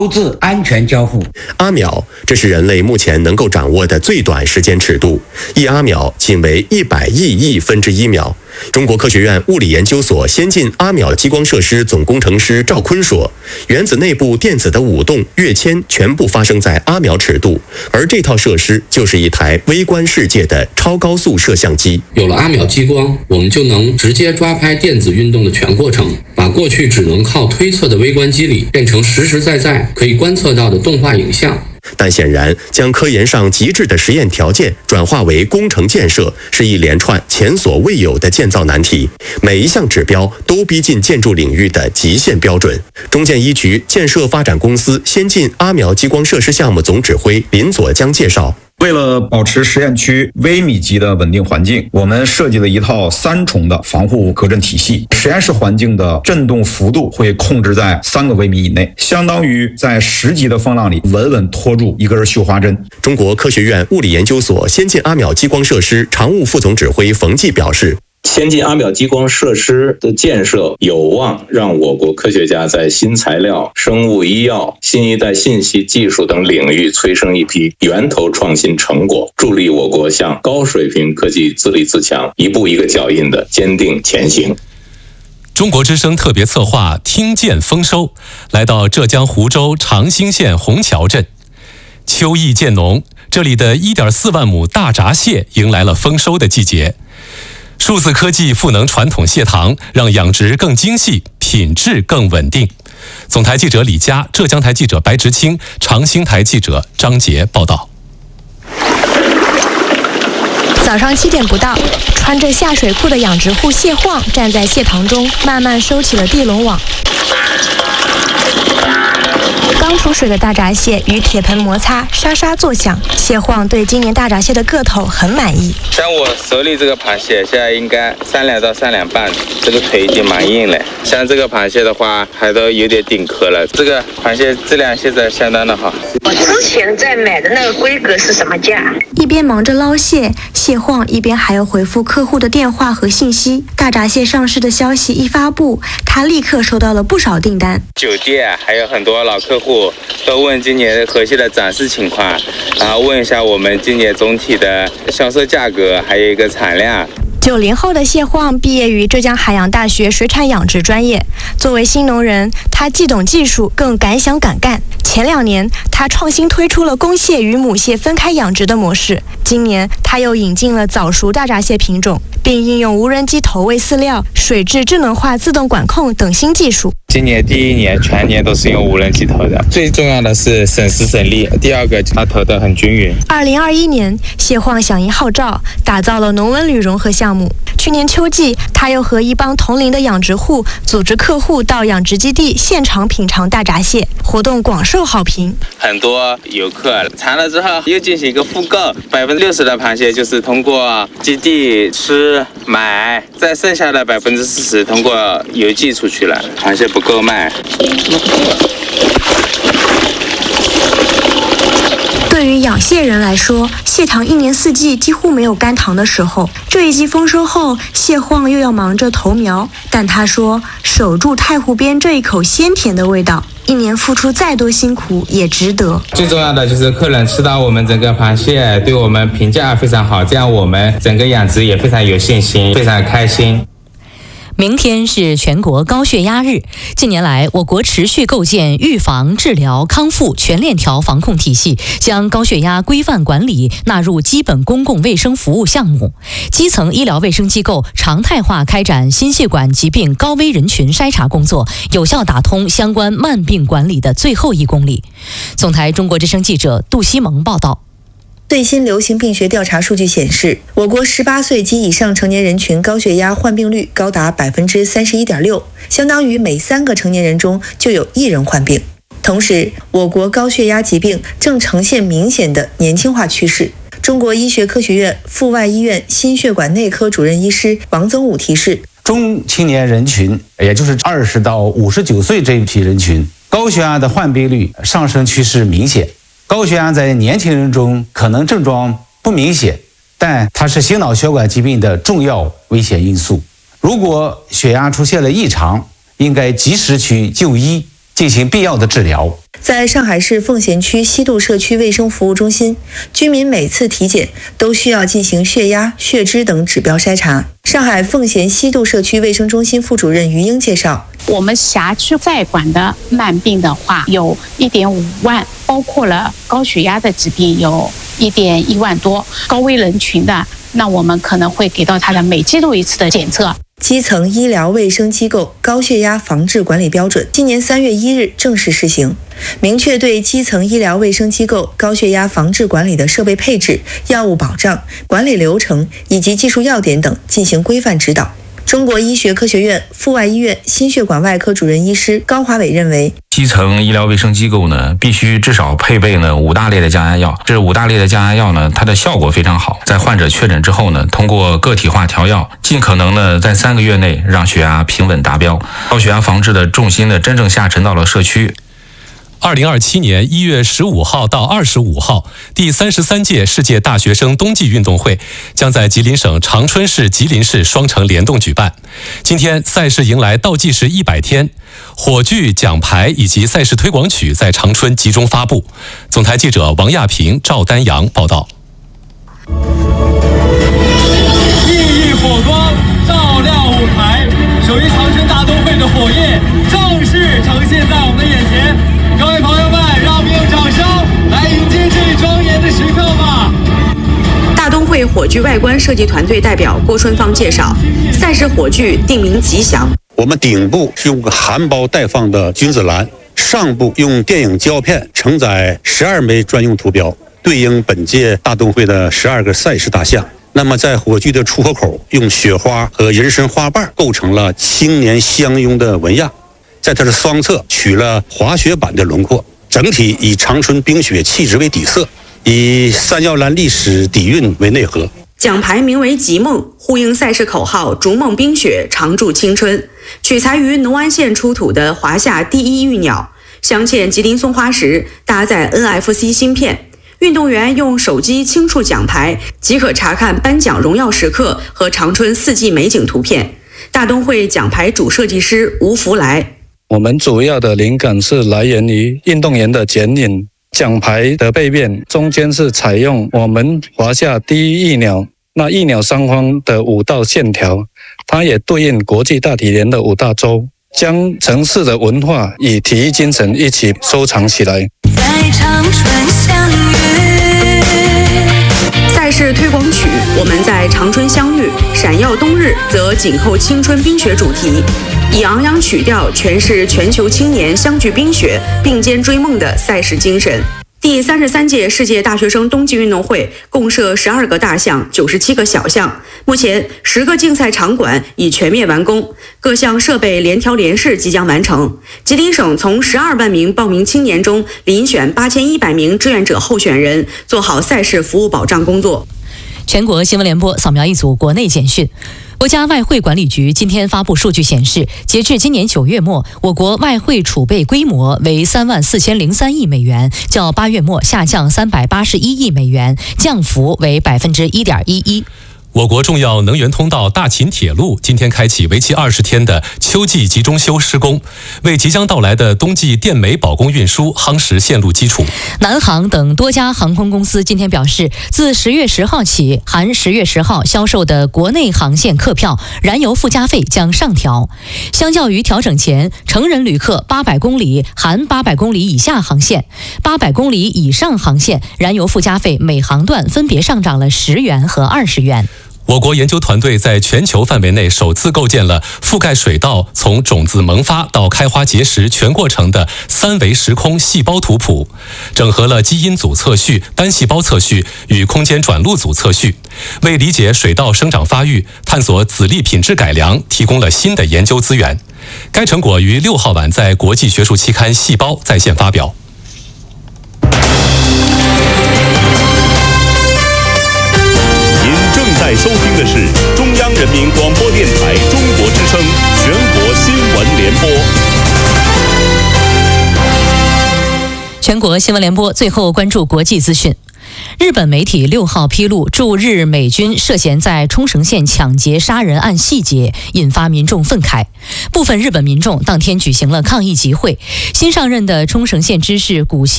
优质安全交付。 阿秒，这是人类目前能够掌握的最短时间尺度，1阿秒仅为100亿分之1秒。中国科学院物理研究所先进阿秒激光设施总工程师赵坤说，原子内部电子的舞动、跃迁全部发生在阿秒尺度，而这套设施就是一台微观世界的超高速摄像机。 有了阿秒激光，我们就能直接抓拍电子运动的全过程，把过去只能靠推测的微观机理变成实实在在可以观测到的动画影像。 但显然，将科研上极致的实验条件转化为工程建设，是一连串前所未有的建造难题。每一项指标都逼近建筑领域的极限标准。中建一局建设发展公司先进阿秒激光设施项目总指挥林佐江介绍， 为了保持实验区微米级的稳定环境，我们设计了一套3重的防护隔震体系。实验室环境的震动幅度会控制在3个微米以内，相当于在10级的风浪里稳稳拖住一根绣花针。 中国科学院物理研究所先进阿秒激光设施常务副总指挥冯骥表示， 先进阿秒激光设施的建设有望让我国科学家在新材料、生物医药、新一代信息技术等领域催生一批源头创新成果，助力我国向高水平科技自立自强一步一个脚印的坚定前行。 中国之声特别策划听见丰收，来到浙江湖州长兴县虹桥镇。秋意渐浓，这里的1.4万亩大闸蟹迎来了丰收的季节。数字科技赋能传统蟹塘，让养殖更精细，品质更稳定。总台记者李佳，浙江台记者白直清，长兴台记者张杰报道。 早上7点不到，穿着下水裤的养殖户蟹晃站在蟹塘中，慢慢收起了地笼网。刚出水的大闸蟹与铁盆摩擦，沙沙作响。蟹晃对今年大闸蟹的个头很满意。 像我手里这个螃蟹，现在应该3两到3两半，这个腿已经蛮硬了。像这个螃蟹的话，还都有点顶壳了。这个螃蟹质量现在相当的好。 我之前在买的那个规格是什么价？ 一边忙着捞蟹，蟹晃一边还要回复客户的电话和信息。大闸蟹上市的消息一发布，他立刻收到了不少订单。 酒店还有很多老客户都问今年河蟹的展示情况，然后问一下我们今年总体的销售价格，还有一个产量。 90后的蟹晃毕业于浙江海洋大学水产养殖专业。作为新农人，他既懂技术，更敢想敢干。前2年，他创新推出了公蟹与母蟹分开养殖的模式。今年，他又引进了早熟大闸蟹品种，并应用无人机投喂饲料、水质智能化自动管控等新技术。 今年第1年全年都是用无人机投的，最重要的是省时省力，第2个它投得很均匀。 2021年，蟹晃响应号召，打造了农文旅融合项目。去年秋季，他又和一帮同龄的养殖户组织客户到养殖基地现场品尝大闸蟹，活动广受好评。 很多游客尝了之后又进行一个复购，60%的螃蟹就是通过基地吃买，再剩下的40%通过邮寄出去了，螃蟹不够卖。 对于养蟹人来说，蟹塘1年4季几乎没有干塘的时候。这一季丰收后，蟹晃又要忙着投苗，但他说，守住太湖边这一口鲜甜的味道，1年付出再多辛苦也值得。 最重要的就是客人吃到我们整个螃蟹，对我们评价非常好，这样我们整个养殖也非常有信心，非常开心。 明天是全国高血压日。近年来，我国持续构建预防、治疗、康复全链条防控体系，将高血压规范管理纳入基本公共卫生服务项目。基层医疗卫生机构常态化开展心血管疾病高危人群筛查工作，有效打通相关慢病管理的最后1公里。总台中国之声记者杜西蒙报道。 最新流行病学调查数据显示，我国18岁及以上成年人群高血压患病率高达31.6%，相当于每3个成年人中就有1人患病。同时，我国高血压疾病正呈现明显的年轻化趋势。中国医学科学院阜外医院心血管内科主任医师王增武提示， 中青年人群，也就是20到59岁这一批人群，高血压的患病率上升趋势明显。高血压在年轻人中可能症状不明显，但它是心脑血管疾病的重要危险因素。如果血压出现了异常，应该及时去就医，进行必要的治疗。 在上海市奉贤区西渡社区卫生服务中心，居民每次体检都需要进行血压、血脂等指标筛查。上海奉贤西渡社区卫生中心副主任于英介绍， 我们辖区在管的慢病的话有1.5万，包括了高血压的疾病有1.1万多，高危人群的，那我们可能会给到他的每季度一次的检测。 基层医疗卫生机构高血压防治管理标准今年3月1日正式施行，明确对基层医疗卫生机构高血压防治管理的设备配置、药物保障、管理流程以及技术要点等进行规范指导。中国医学科学院阜外医院心血管外科主任医师高华伟认为， 基层医疗卫生机构呢，必须至少配备呢5大类的降压药。这5大类的降压药呢，它的效果非常好。在患者确诊之后呢，通过个体化调药，尽可能呢在3个月内让血压平稳达标。高血压防治的重心呢，真正下沉到了社区。 2027年1月15号到25号，第33届世界大学生冬季运动会将在吉林省长春市、吉林市双城联动举办。今天赛事迎来倒计时100天，火炬、奖牌以及赛事推广曲在长春集中发布。总台记者王亚平、赵丹阳报道。 熠熠火光照亮舞台，属于长春大冬会的火焰正式呈现在我们的眼前。各位朋友们，让我们用掌声来迎接这一庄严的时刻吧。 大冬会火炬外观设计团队代表郭春芳介绍，赛事火炬定名吉祥。 我们顶部是用含苞待放的君子兰，上部用电影胶片承载12枚专用图标，对应本届大冬会的12个赛事大项。那么在火炬的出口口，用雪花和人参花瓣构成了青年相拥的纹样。在它的双侧取了滑雪板的轮廓，整体以长春冰雪气质为底色，以三耀兰历史底蕴为内核。 奖牌名为吉梦，呼应赛事口号逐梦冰雪，常驻青春。取材于农安县出土的华夏第一玉鸟，镶嵌吉林松花石，搭载 NFC 芯片。运动员用手机轻触奖牌，即可查看颁奖荣耀时刻和长春四季美景图片。大冬会奖牌主设计师吴福来。 我们主要的灵感是来源于运动员的剪影，奖牌的背面中间是采用我们华夏第一翼鸟，那翼鸟上方的5道线条，它也对应国际大体联的5大洲，将城市的文化与体育精神一起收藏起来。 在长春相遇，赛事推广曲我们在长春相遇，闪耀冬日则紧扣青春冰雪主题，以昂扬曲调诠释全球青年相聚冰雪、并肩追梦的赛事精神。第33届世界大学生冬季运动会共设12个大项、97个小项，目前10个竞赛场馆已全面完工，各项设备联调联试即将完成。吉林省从12万名报名青年中遴选8100名志愿者候选人，做好赛事服务保障工作。 全国新闻联播扫描一组国内简讯。国家外汇管理局今天发布数据显示，截至今年9月末，我国外汇储备规模为34003亿美元，较8月末下降381亿美元，降幅为1.11%。 我国重要能源通道大秦铁路今天开启为期20天的秋季集中修施工，为即将到来的冬季电煤保供运输夯实线路基础。 南航等多家航空公司今天表示，自10月10号起，含10月10号销售的国内航线客票燃油附加费将上调。相较于调整前，成人旅客800公里含800公里以下航线、800公里以上航线燃油附加费每航段分别上涨了10元和20元。 我国研究团队在全球范围内首次构建了覆盖水稻从种子萌发到开花结实全过程的3维时空细胞图谱，整合了基因组测序、单细胞测序与空间转录组测序，为理解水稻生长发育、探索籽粒品质改良提供了新的研究资源。该成果于6号晚在国际学术期刊《细胞》在线发表。 正在收听的是中央人民广播电台中国之声全国新闻联播。 全国新闻联播最后关注国际资讯。 日本媒体6号披露驻日美军涉嫌在冲绳县抢劫杀人案细节，引发民众愤慨。部分日本民众当天举行了抗议集会。新上任的冲绳县知事古谢